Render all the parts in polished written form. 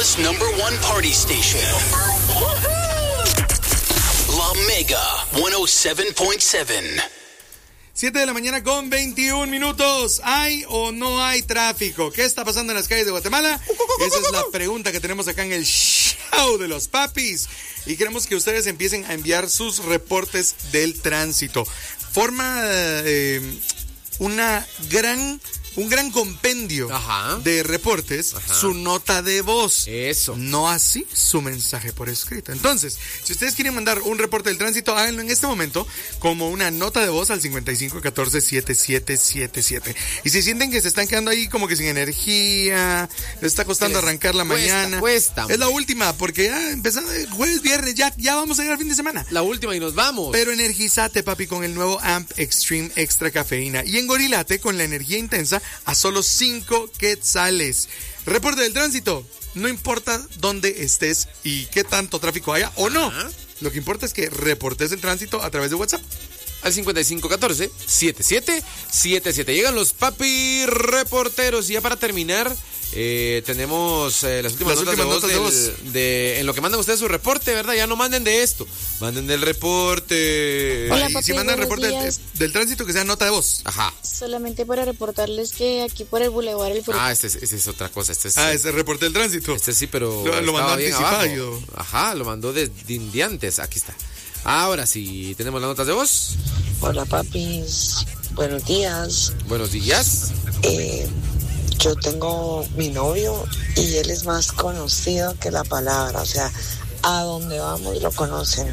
Toronto's #1 party station. La Mega 107.7. 7 de la mañana con 21 minutos. ¿Hay o no hay tráfico? ¿Qué está pasando en las calles de Guatemala? Esa es la pregunta que tenemos acá en el show de los papis. Y queremos que ustedes empiecen a enviar sus reportes del tránsito. Forma un gran compendio de reportes, su nota de voz. Eso. No así su mensaje por escrito. Entonces, si ustedes quieren mandar un reporte del tránsito, háganlo en este momento como una nota de voz al 5514-7777. Y si sienten que se están quedando ahí como que sin energía, les está costando arrancar la mañana. Cuesta. Es la última, porque ya empezando jueves, viernes, ya vamos a llegar al fin de semana. La última y nos vamos. Pero energizate, papi, con el nuevo AMP Extreme Extra Cafeína. Y engorilate con la energía intensa a solo 5 quetzales. Reporte del tránsito. No importa dónde estés y qué tanto tráfico haya o no. Lo que importa es que reportes el tránsito a través de WhatsApp. Al 5514-7777. Llegan los papi reporteros. Y ya para terminar, tenemos las últimas notas de voz en lo que mandan ustedes su reporte, ¿verdad? Ya no manden de esto, manden del reporte. Hola, Y papi, si mandan reporte del tránsito, que sea nota de voz. Ajá. Solamente para reportarles que aquí por el Boulevard El Fruto. Este es otra cosa. Ese reporte del tránsito. Este sí, pero lo mandó bien anticipado. abajo. Ajá, lo mandó de indiantes. Aquí está. Ahora sí, tenemos las notas de voz. Hola, papis. Buenos días. Buenos días. Yo tengo mi novio y él es más conocido que la palabra. O sea, a donde vamos lo conocen.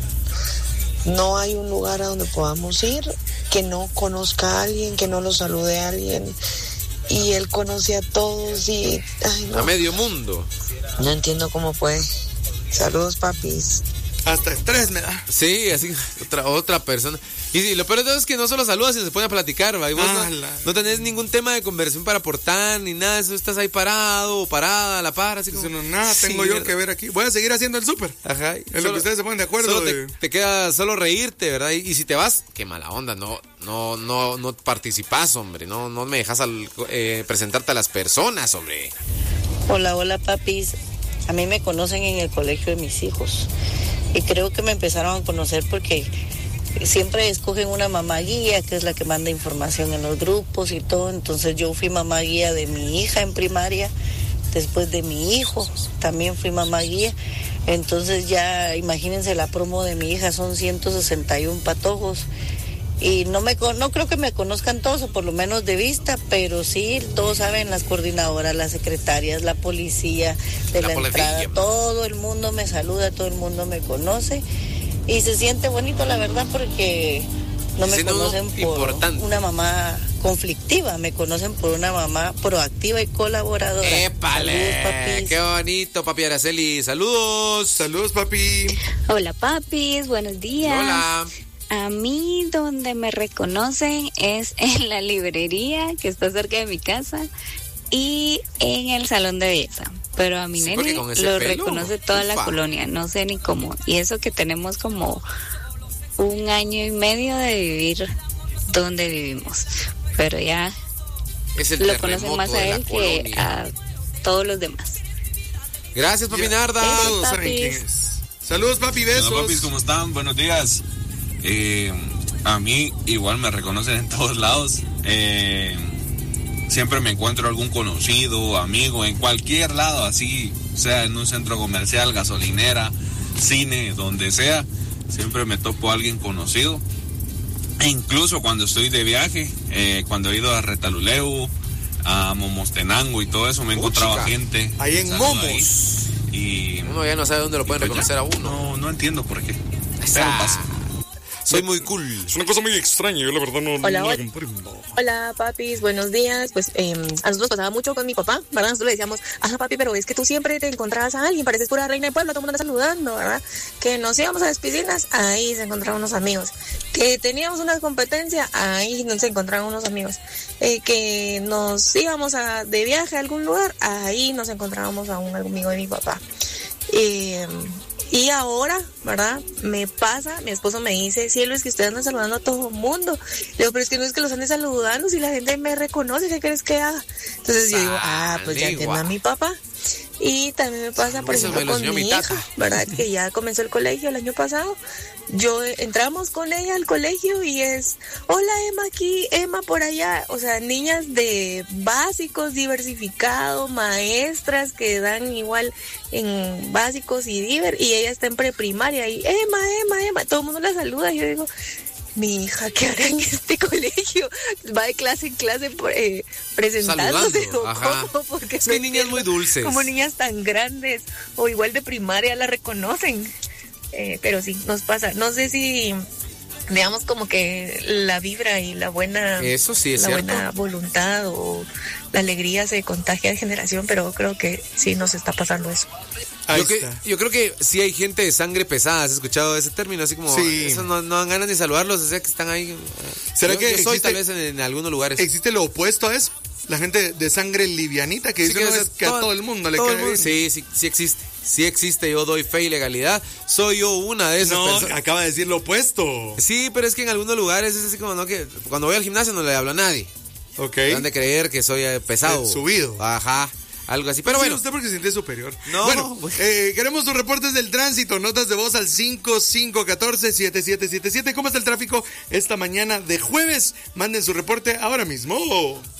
No hay un lugar a donde podamos ir que no conozca a alguien, que no lo salude a alguien. Y él conoce a todos y... Ay, no. A medio mundo. No entiendo cómo puede. Saludos, papis. Hasta estrés me da. Sí, así, otra persona. Y lo peor de todo es que no solo saludas y se pone a platicar, ¿va? Y vos no tenés ningún tema de conversación para aportar ni nada. Eso estás ahí parado o parada a la par, así como... No, nada, tengo yo que ver aquí. Voy a seguir haciendo el súper. Ajá. En lo que ustedes se ponen de acuerdo. Solo te queda solo reírte, ¿verdad? Y si te vas, qué mala onda. No participás, hombre. No me dejas presentarte a las personas, hombre. Hola, papis. A mí me conocen en el colegio de mis hijos. Y creo que me empezaron a conocer porque siempre escogen una mamá guía, que es la que manda información en los grupos y todo. Entonces yo fui mamá guía de mi hija en primaria, después de mi hijo también fui mamá guía. Entonces ya imagínense, la promo de mi hija son 161 patojos. Y no creo que me conozcan todos, o por lo menos de vista, pero sí, todos saben, las coordinadoras, las secretarias, la policía de la entrada, todo el mundo me saluda, todo el mundo me conoce, y se siente bonito, la verdad, porque no me conocen por una mamá conflictiva, me conocen por una mamá proactiva y colaboradora. ¡Épale! Saludos, papis. ¡Qué bonito, papi Araceli! ¡Saludos! ¡Saludos, papi! Hola, papis, buenos días. Hola. A mí donde me reconocen es en la librería que está cerca de mi casa y en el salón de belleza. Pero a mi nene lo reconoce toda la colonia, no sé ni cómo. Y eso que tenemos como 1 año y medio de vivir donde vivimos. Pero ya lo conocen más a él que a todos los demás. Gracias, papi Narda. Todos saben quién es. Saludos, papi, besos. Hola, papis, ¿cómo están? Buenos días. A mí igual me reconocen en todos lados. Siempre me encuentro algún conocido, amigo, en cualquier lado, así, sea en un centro comercial, gasolinera, cine, donde sea, siempre me topo a alguien conocido. E incluso cuando estoy de viaje, cuando he ido a Retaluleu, a Momostenango y todo eso, me he encontrado gente. Ahí en Momos. Ahí, y uno ya no sabe dónde lo pueden reconocer a uno. No entiendo por qué. Pero pasa. Soy muy cool. Es una cosa muy extraña, yo la verdad no la comprendo. Hola, papis, buenos días. Pues a nosotros pasaba mucho con mi papá, ¿verdad? Nosotros le decíamos, ajá, papi, pero es que tú siempre te encontrabas a alguien, pareces pura reina de pueblo, todo el mundo anda saludando, ¿verdad? Que nos íbamos a las piscinas, ahí se encontraban unos amigos. Que teníamos una competencia, ahí nos encontraban unos amigos. Que nos íbamos de viaje a algún lugar, ahí nos encontrábamos a un amigo de mi papá. Y ahora, ¿verdad? Me pasa, mi esposo me dice, cielo, es que ustedes andan saludando a todo el mundo. Le digo, pero es que no es que los ande saludando, si la gente me reconoce, ¿qué crees que haga? Entonces yo digo, pues ya entiendo a mi papá. Y también me pasa, por ejemplo, con mi hija, ¿verdad? Que ya comenzó el colegio el año pasado. Entramos con ella al colegio y es, hola Emma aquí, Emma por allá. O sea, niñas de básicos diversificados, maestras que dan igual en básicos y ella está en preprimaria y Emma. Todo el mundo la saluda y yo digo, mi hija, ¿qué hará en este colegio? Va de clase en clase presentándose o cómo, porque es que hay niñas muy dulces. Como niñas tan grandes o igual de primaria la reconocen. Pero sí, nos pasa. No sé si, digamos, como que la vibra y la buena, eso sí es la cierto. Buena voluntad o la alegría se contagia de generación, pero creo que sí nos está pasando eso. Yo creo que sí hay gente de sangre pesada. ¿Has escuchado ese término? Así como, sí. Eso no dan ganas de saludarlos, o sea que están ahí. ¿Será que yo soy tal vez en algunos lugares? ¿Existe lo opuesto a eso? La gente de sangre livianita que dice que a todo el mundo le cae bien. Sí existe. Sí existe, yo doy fe y legalidad. Soy yo una de esas personas. No, acaba de decir lo opuesto. Sí, pero es que en algunos lugares es así como, ¿no? Que cuando voy al gimnasio no le hablo a nadie. Ok. Han de creer que soy pesado. Subido. Ajá. Algo así, pero bueno. Usted porque se siente superior. No. Bueno, queremos tus reportes del tránsito, notas de voz al 5514-7777. ¿Cómo está el tráfico esta mañana de jueves? Manden su reporte ahora mismo.